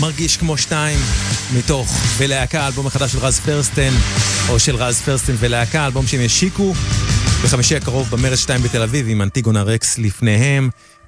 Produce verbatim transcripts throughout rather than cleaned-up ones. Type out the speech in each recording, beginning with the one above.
מרגיש כמו שתיים, מתוך ולהקה, אלבום החדש של רז פרסטן, או של רז פרסטן ולהקה, אלבום שהם ישיקו בחמישי הקרוב במרץ שתיים בתל אביב, עם אנטיגונה רקס לפניהם.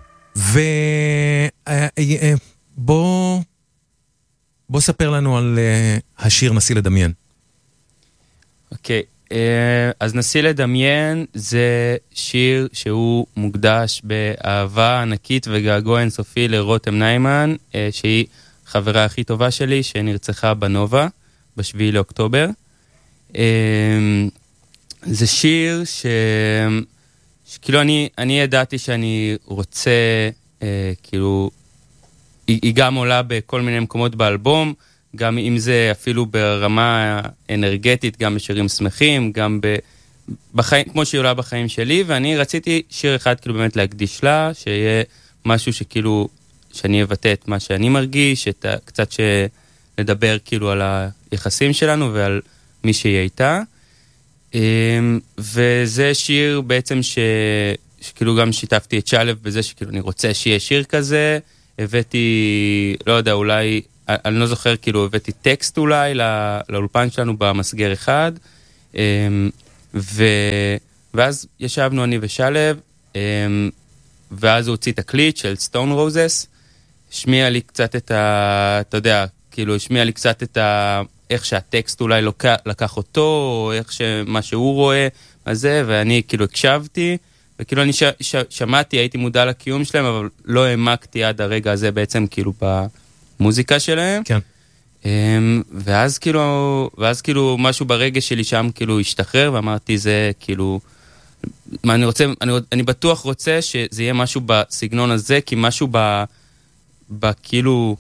ובוא בוא ספר לנו על השיר נסי לדמיין. אוקיי, אז נסי לדמיין זה שיר שהוא מוקדש באהבה ענקית וגעגוע אינסופי לרותם ניימן, שהיא חברה הכי טובה שלי, שנרצחה בנובה בשביעי לאוקטובר. זה שיר ש... שכאילו אני, אני ידעתי שאני רוצה, כאילו, היא, היא גם עולה בכל מיני מקומות באלבום, גם אם זה אפילו ברמה אנרגטית, גם בשירים שמחים, גם ב... בחיים, כמו שהיא עולה בחיים שלי, ואני רציתי שיר אחד כאילו באמת להקדיש לה, שיהיה משהו שכאילו, שאני אבטא את מה שאני מרגיש, את ה... קצת שנדבר כאילו על היחסים שלנו ועל מי שהיא הייתה. וזה שיר בעצם ש... שכאילו גם שיתפתי את שלב בזה שכאילו אני רוצה שיהיה שיר כזה, הבאתי, לא יודע, אולי, אני לא זוכר, כאילו הבאתי טקסט אולי לא... לאולפן שלנו במסגר אחד, ו... ואז ישבנו אני ושלב, ואז הוא הוציא תקליט של סטון רוזס, השמיע לי קצת את ה... אתה יודע, כאילו השמיע לי קצת את ה... איך שהטקסט אולי לוקח, לקח אותו, או איך שמה שהוא רואה, הזה, ואני כאילו הקשבתי, וכאילו אני ש... ש... שמעתי, הייתי מודע לקיום שלהם, אבל לא העמקתי עד הרגע הזה בעצם כאילו במוזיקה שלהם. כן. ואז כאילו, ואז כאילו משהו ברגש שלי שם כאילו השתחרר, ואמרתי זה כאילו, מה אני רוצה, אני, אני בטוח רוצה שזה יהיה משהו בסגנון הזה, כי משהו ב... בכאילו...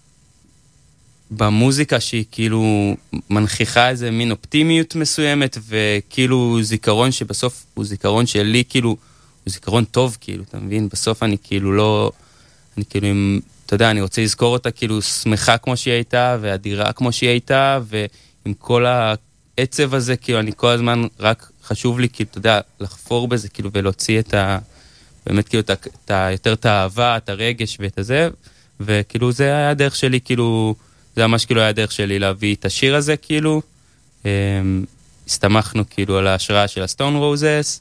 במוזיקה שהיא כאילו מנכיחה איזה מין אופטימיות מסוימת, וכאילו זיכרון שבסוף הוא זיכרון שלי, כאילו, הוא זיכרון טוב, כאילו, אתה מבין? בסוף אני כאילו לא, אני כאילו, אתה יודע, אני רוצה לזכור אותה כאילו שמחה כמו שהיא הייתה, ואדירה כמו שהיא הייתה, ועם כל העצב הזה, כאילו, אני כל הזמן רק חשוב לי, כאילו, אתה יודע, לחפור בזה, כאילו, ולהוציא את ה, באמת, כאילו, את ה, יותר את האהבה, את הרגש ואת הזה, וכאילו, זה היה הדרך שלי, כאילו, זה ממש כאילו היה הדרך שלי להביא את השיר הזה, כאילו. הסתמכנו כאילו על ההשראה של הסטון רוזס,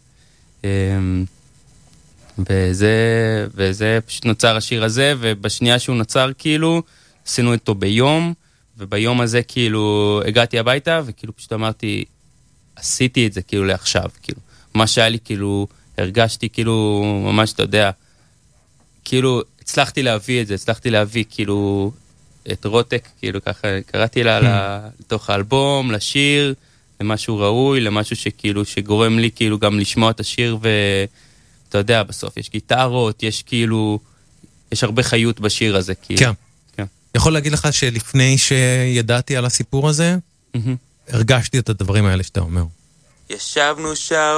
וזה, וזה פשוט נוצר השיר הזה, ובשנייה שהוא נוצר כאילו, עשינו אותו ביום, וביום הזה כאילו הגעתי הביתה, וכאילו פשוט אמרתי, עשיתי את זה כאילו לעכשיו, כאילו. מה שהיה לי כאילו, הרגשתי כאילו, ממש אתה יודע, כאילו הצלחתי להביא את זה, הצלחתי להביא כאילו, את רוטק, כאילו ככה, קראתי לה לתוך האלבום, לשיר, למשהו ראוי, למשהו שכאילו, שגורם לי כאילו גם לשמוע את השיר, ואתה יודע, בסוף יש גיטרות, יש כאילו, יש הרבה חיות בשיר הזה, כאילו. כן. כן. יכול להגיד לך שלפני שידעתי על הסיפור הזה, הרגשתי את הדברים האלה שאתה אומר. ישבנו שם,